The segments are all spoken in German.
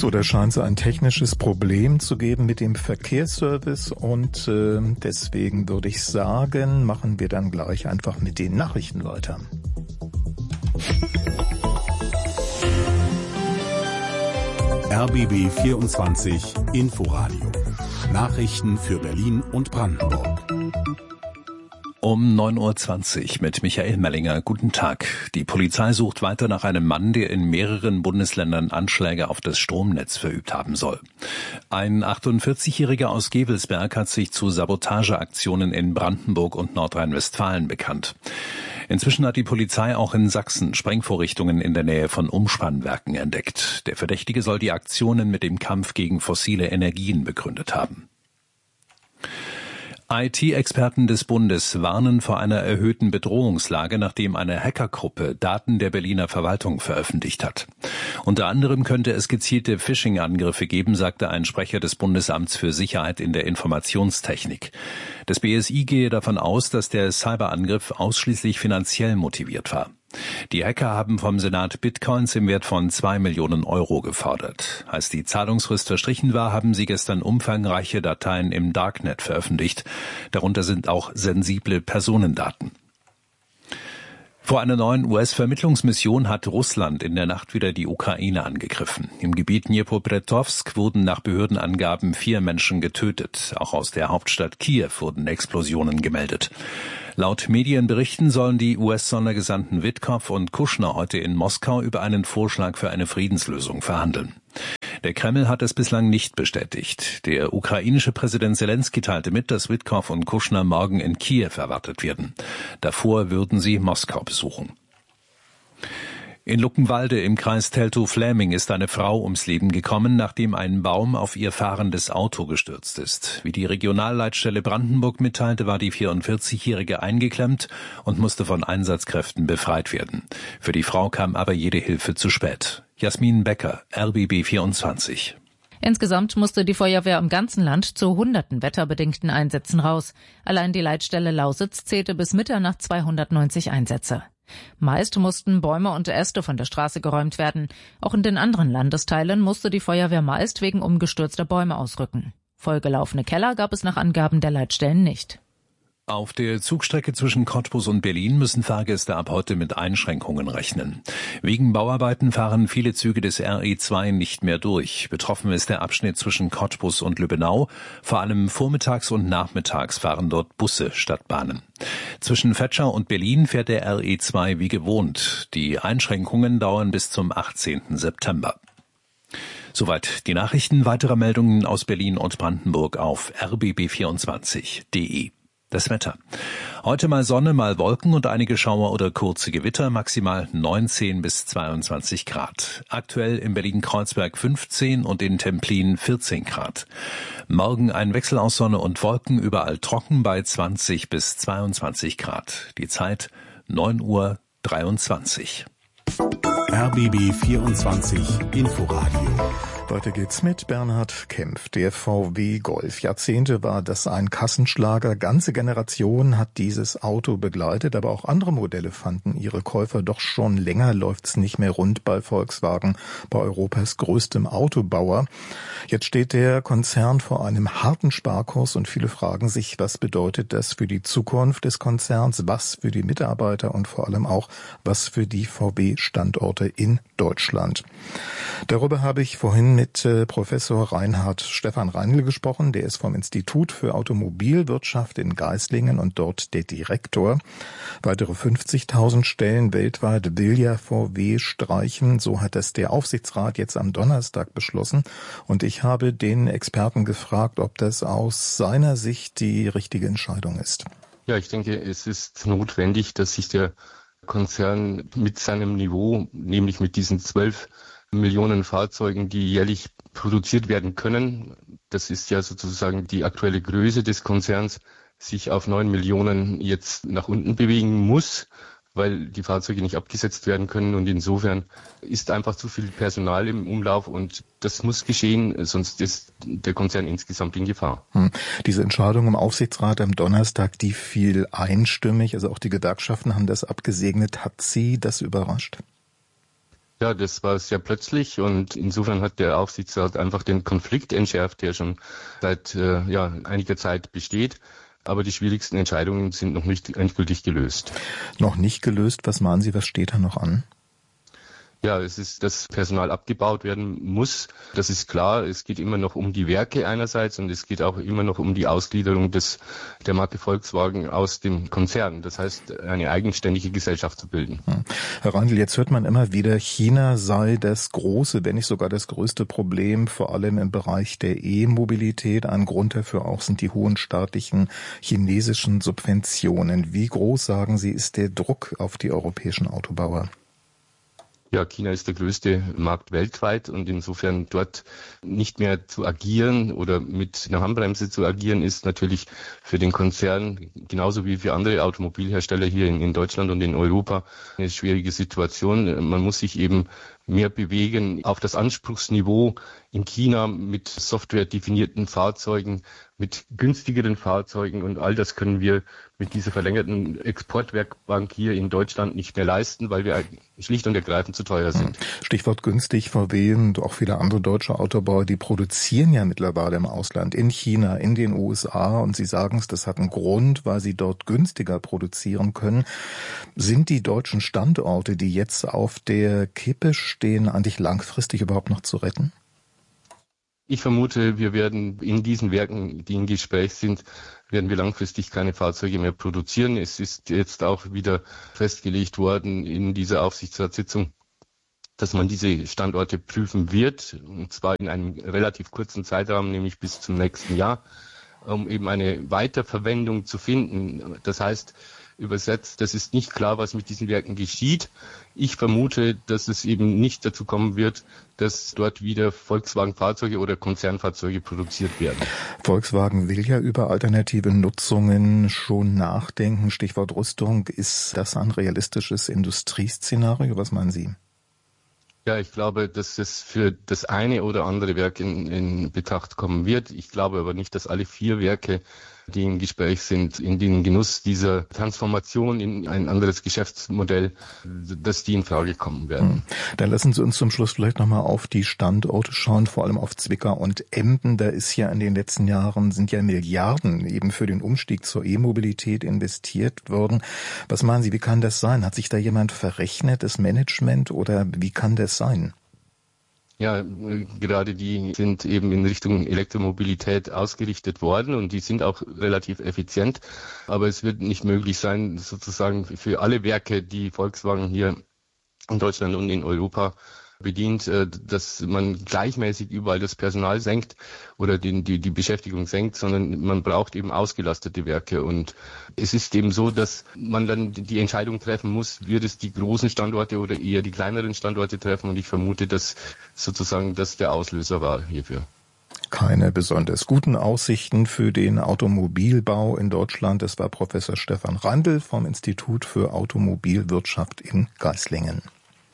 So, da scheint es ein technisches Problem zu geben mit dem Verkehrsservice und deswegen würde ich sagen, machen wir dann gleich einfach mit den Nachrichten weiter. RBB 24 Inforadio. Nachrichten für Berlin und Brandenburg. Um 9.20 Uhr mit Michael Mellinger. Guten Tag. Die Polizei sucht weiter nach einem Mann, der in mehreren Bundesländern Anschläge auf das Stromnetz verübt haben soll. Ein 48-Jähriger aus Gevelsberg hat sich zu Sabotageaktionen in Brandenburg und Nordrhein-Westfalen bekannt. Inzwischen hat die Polizei auch in Sachsen Sprengvorrichtungen in der Nähe von Umspannwerken entdeckt. Der Verdächtige soll die Aktionen mit dem Kampf gegen fossile Energien begründet haben. IT-Experten des Bundes warnen vor einer erhöhten Bedrohungslage, nachdem eine Hackergruppe Daten der Berliner Verwaltung veröffentlicht hat. Unter anderem könnte es gezielte Phishing-Angriffe geben, sagte ein Sprecher des Bundesamts für Sicherheit in der Informationstechnik. Das BSI gehe davon aus, dass der Cyberangriff ausschließlich finanziell motiviert war. Die Hacker haben vom Senat Bitcoins im Wert von 2 Millionen Euro gefordert. Als die Zahlungsfrist verstrichen war, haben sie gestern umfangreiche Dateien im Darknet veröffentlicht. Darunter sind auch sensible Personendaten. Vor einer neuen US-Vermittlungsmission hat Russland in der Nacht wieder die Ukraine angegriffen. Im Gebiet Dnipropetrovsk wurden nach Behördenangaben 4 Menschen getötet. Auch aus der Hauptstadt Kiew wurden Explosionen gemeldet. Laut Medienberichten sollen die US-Sondergesandten Witkow und Kushner heute in Moskau über einen Vorschlag für eine Friedenslösung verhandeln. Der Kreml hat es bislang nicht bestätigt. Der ukrainische Präsident Selenskyj teilte mit, dass Witkow und Kushner morgen in Kiew erwartet werden. Davor würden sie Moskau besuchen. In Luckenwalde im Kreis Teltow-Fläming ist eine Frau ums Leben gekommen, nachdem ein Baum auf ihr fahrendes Auto gestürzt ist. Wie die Regionalleitstelle Brandenburg mitteilte, war die 44-Jährige eingeklemmt und musste von Einsatzkräften befreit werden. Für die Frau kam aber jede Hilfe zu spät. Jasmin Becker, RBB 24. Insgesamt musste die Feuerwehr im ganzen Land zu hunderten wetterbedingten Einsätzen raus. Allein die Leitstelle Lausitz zählte bis Mitternacht 290 Einsätze. Meist mussten Bäume und Äste von der Straße geräumt werden. Auch in den anderen Landesteilen musste die Feuerwehr meist wegen umgestürzter Bäume ausrücken. Vollgelaufene Keller gab es nach Angaben der Leitstellen nicht. Auf der Zugstrecke zwischen Cottbus und Berlin müssen Fahrgäste ab heute mit Einschränkungen rechnen. Wegen Bauarbeiten fahren viele Züge des RE2 nicht mehr durch. Betroffen ist der Abschnitt zwischen Cottbus und Lübbenau. Vor allem vormittags und nachmittags fahren dort Busse statt Bahnen. Zwischen Vetschau und Berlin fährt der RE2 wie gewohnt. Die Einschränkungen dauern bis zum 18. September. Soweit die Nachrichten. Weitere Meldungen aus Berlin und Brandenburg auf rbb24.de. Das Wetter. Heute mal Sonne, mal Wolken und einige Schauer oder kurze Gewitter, maximal 19 bis 22 Grad. Aktuell in Berlin-Kreuzberg 15 und in Templin 14 Grad. Morgen ein Wechsel aus Sonne und Wolken, überall trocken bei 20 bis 22 Grad. Die Zeit 9:23 Uhr. RBB 24 Inforadio. Weiter geht's mit Bernhard Kempf, der VW Golf. Jahrzehnte war das ein Kassenschlager. Ganze Generationen hat dieses Auto begleitet, aber auch andere Modelle fanden ihre Käufer. Doch schon länger läuft's nicht mehr rund bei Volkswagen, bei Europas größtem Autobauer. Jetzt steht der Konzern vor einem harten Sparkurs und viele fragen sich, was bedeutet das für die Zukunft des Konzerns, was für die Mitarbeiter und vor allem auch, was für die VW-Standorte in Deutschland. Darüber habe ich vorhin mit Professor Reinhard Stefan Reinl gesprochen. Der ist vom Institut für Automobilwirtschaft in Geislingen und dort der Direktor. Weitere 50.000 Stellen weltweit will ja VW streichen. So hat das der Aufsichtsrat jetzt am Donnerstag beschlossen. Und ich habe den Experten gefragt, ob das aus seiner Sicht die richtige Entscheidung ist. Ja, ich denke, es ist notwendig, dass sich der Konzern mit seinem Niveau, nämlich mit diesen 12 Millionen Fahrzeugen, die jährlich produziert werden können, das ist ja sozusagen die aktuelle Größe des Konzerns, sich auf 9 Millionen jetzt nach unten bewegen muss, weil die Fahrzeuge nicht abgesetzt werden können. Und insofern ist einfach zu viel Personal im Umlauf und das muss geschehen, sonst ist der Konzern insgesamt in Gefahr. Diese Entscheidung im Aufsichtsrat am Donnerstag, die fiel einstimmig, also auch die Gewerkschaften haben das abgesegnet. Hat Sie das überrascht? Ja, das war sehr plötzlich und insofern hat der Aufsichtsrat einfach den Konflikt entschärft, der schon seit einiger Zeit besteht. Aber die schwierigsten Entscheidungen sind noch nicht endgültig gelöst. Noch nicht gelöst? Was meinen Sie, was steht da noch an? Ja, es ist, dass Personal abgebaut werden muss. Das ist klar. Es geht immer noch um die Werke einerseits und es geht auch immer noch um die Ausgliederung der Marke Volkswagen aus dem Konzern. Das heißt, eine eigenständige Gesellschaft zu bilden. Herr Reindl, jetzt hört man immer wieder, China sei das große, wenn nicht sogar das größte Problem, vor allem im Bereich der E-Mobilität. Ein Grund dafür auch sind die hohen staatlichen chinesischen Subventionen. Wie groß, sagen Sie, ist der Druck auf die europäischen Autobauer? Ja, China ist der größte Markt weltweit und insofern dort nicht mehr zu agieren oder mit einer Handbremse zu agieren, ist natürlich für den Konzern genauso wie für andere Automobilhersteller hier in Deutschland und in Europa eine schwierige Situation. Man muss sich eben mehr bewegen auf das Anspruchsniveau in China mit softwaredefinierten Fahrzeugen, mit günstigeren Fahrzeugen und all das können wir mit dieser verlängerten Exportwerkbank hier in Deutschland nicht mehr leisten, weil wir schlicht und ergreifend zu teuer sind. Stichwort günstig, VW und auch viele andere deutsche Autobauer, die produzieren ja mittlerweile im Ausland, in China, in den USA und Sie sagen es, das hat einen Grund, weil sie dort günstiger produzieren können. Sind die deutschen Standorte, die jetzt auf der Kippe stehen, eigentlich langfristig überhaupt noch zu retten? Ich vermute, wir werden in diesen Werken, die im Gespräch sind, werden wir langfristig keine Fahrzeuge mehr produzieren. Es ist jetzt auch wieder festgelegt worden in dieser Aufsichtsratssitzung, dass man diese Standorte prüfen wird, und zwar in einem relativ kurzen Zeitraum, nämlich bis zum nächsten Jahr, um eben eine Weiterverwendung zu finden. Das heißt, übersetzt, das ist nicht klar, was mit diesen Werken geschieht. Ich vermute, dass es eben nicht dazu kommen wird, dass dort wieder Volkswagen-Fahrzeuge oder Konzernfahrzeuge produziert werden. Volkswagen will ja über alternative Nutzungen schon nachdenken. Stichwort Rüstung. Ist das ein realistisches Industrieszenario? Was meinen Sie? Ja, ich glaube, dass es für das eine oder andere Werk in Betracht kommen wird. Ich glaube aber nicht, dass alle 4 Werke, die im Gespräch sind, in den Genuss dieser Transformation in ein anderes Geschäftsmodell, dass die in Frage kommen werden. Dann lassen Sie uns zum Schluss vielleicht nochmal auf die Standorte schauen, vor allem auf Zwickau und Emden. Da ist ja in den letzten Jahren, sind ja Milliarden eben für den Umstieg zur E-Mobilität investiert worden. Was meinen Sie, wie kann das sein? Hat sich da jemand verrechnet, das Management, oder wie kann das sein? Ja, gerade die sind eben in Richtung Elektromobilität ausgerichtet worden und die sind auch relativ effizient. Aber es wird nicht möglich sein, sozusagen für alle Werke, die Volkswagen hier in Deutschland und in Europa bedient, dass man gleichmäßig überall das Personal senkt oder die Beschäftigung senkt, sondern man braucht eben ausgelastete Werke. Und es ist eben so, dass man dann die Entscheidung treffen muss, wird es die großen Standorte oder eher die kleineren Standorte treffen. Und ich vermute, dass sozusagen das der Auslöser war hierfür. Keine besonders guten Aussichten für den Automobilbau in Deutschland. Das war Professor Stefan Reindl vom Institut für Automobilwirtschaft in Geislingen.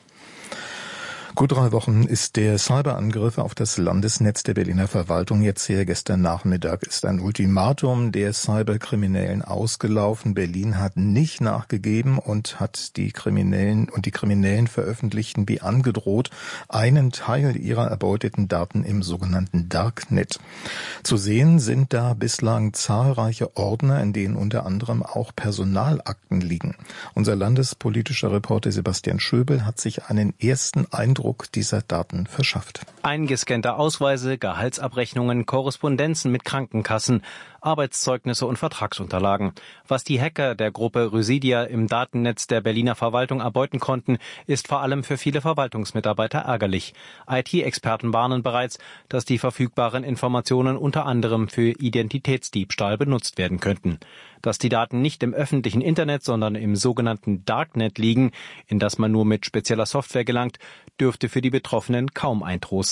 Gut 3 Wochen ist der Cyberangriff auf das Landesnetz der Berliner Verwaltung jetzt her. Gestern Nachmittag ist ein Ultimatum der Cyberkriminellen ausgelaufen. Berlin hat nicht nachgegeben und hat die Kriminellen veröffentlichten wie angedroht einen Teil ihrer erbeuteten Daten im sogenannten Darknet. Zu sehen sind da bislang zahlreiche Ordner, in denen unter anderem auch Personalakten liegen. Unser landespolitischer Reporter Sebastian Schöbel hat sich einen ersten Eindruck dieser Daten verschafft. Eingescannte Ausweise, Gehaltsabrechnungen, Korrespondenzen mit Krankenkassen, Arbeitszeugnisse und Vertragsunterlagen. Was die Hacker der Gruppe Rysidia im Datennetz der Berliner Verwaltung erbeuten konnten, ist vor allem für viele Verwaltungsmitarbeiter ärgerlich. IT-Experten warnen bereits, dass die verfügbaren Informationen unter anderem für Identitätsdiebstahl benutzt werden könnten. Dass die Daten nicht im öffentlichen Internet, sondern im sogenannten Darknet liegen, in das man nur mit spezieller Software gelangt, dürfte für die Betroffenen kaum ein Trost sein.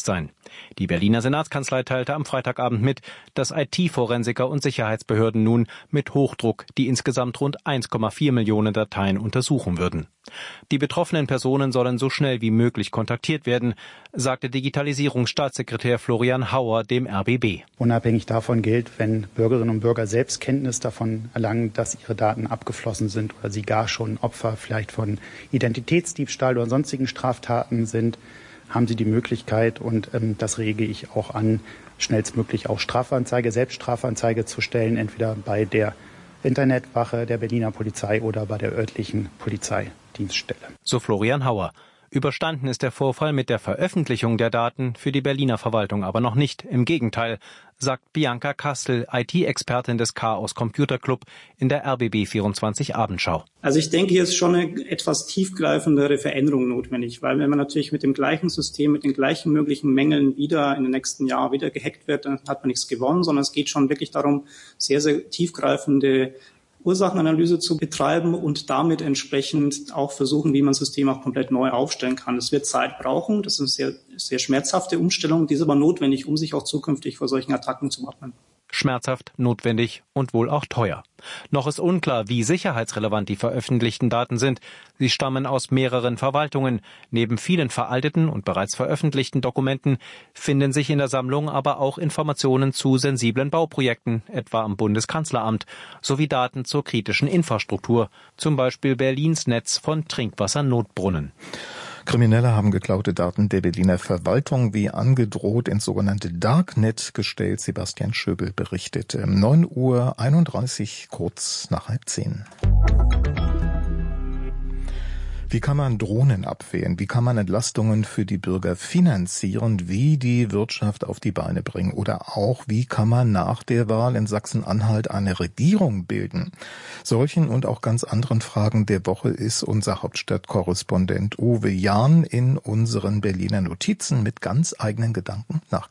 Die Berliner Senatskanzlei teilte am Freitagabend mit, dass IT-Forensiker und Sicherheitsbehörden nun mit Hochdruck die insgesamt rund 1,4 Millionen Dateien untersuchen würden. Die betroffenen Personen sollen so schnell wie möglich kontaktiert werden, sagte Digitalisierungsstaatssekretär Florian Hauer dem RBB. Unabhängig davon gilt, wenn Bürgerinnen und Bürger selbst Kenntnis davon erlangen, dass ihre Daten abgeflossen sind oder sie gar schon Opfer vielleicht von Identitätsdiebstahl oder sonstigen Straftaten sind, haben sie die Möglichkeit, und das rege ich auch an, schnellstmöglich auch Selbststrafanzeige zu stellen, entweder bei der Internetwache der Berliner Polizei oder bei der örtlichen Polizeidienststelle. So Florian Hauer. Überstanden ist der Vorfall mit der Veröffentlichung der Daten für die Berliner Verwaltung aber noch nicht. Im Gegenteil, sagt Bianca Kastel, IT-Expertin des Chaos Computer Club in der RBB24 Abendschau. Also ich denke, hier ist schon eine etwas tiefgreifendere Veränderung notwendig, weil wenn man natürlich mit dem gleichen System, mit den gleichen möglichen Mängeln wieder in den nächsten Jahren wieder gehackt wird, dann hat man nichts gewonnen, sondern es geht schon wirklich darum, sehr, sehr tiefgreifende Ursachenanalyse zu betreiben und damit entsprechend auch versuchen, wie man das System auch komplett neu aufstellen kann. Das wird Zeit brauchen, das ist eine sehr, sehr schmerzhafte Umstellung, die ist aber notwendig, um sich auch zukünftig vor solchen Attacken zu wappnen. Schmerzhaft, notwendig und wohl auch teuer. Noch ist unklar, wie sicherheitsrelevant die veröffentlichten Daten sind. Sie stammen aus mehreren Verwaltungen. Neben vielen veralteten und bereits veröffentlichten Dokumenten finden sich in der Sammlung aber auch Informationen zu sensiblen Bauprojekten, etwa am Bundeskanzleramt, sowie Daten zur kritischen Infrastruktur, zum Beispiel Berlins Netz von Trinkwassernotbrunnen. Kriminelle haben geklaute Daten der Berliner Verwaltung wie angedroht ins sogenannte Darknet gestellt. Sebastian Schöbel berichtete. 9:31 Uhr, kurz nach 9:30. Wie kann man Drohnen abwehren? Wie kann man Entlastungen für die Bürger finanzieren? Wie die Wirtschaft auf die Beine bringen? Oder auch, wie kann man nach der Wahl in Sachsen-Anhalt eine Regierung bilden? Solchen und auch ganz anderen Fragen der Woche ist unser Hauptstadtkorrespondent Uwe Jahn in unseren Berliner Notizen mit ganz eigenen Gedanken nachgegangen.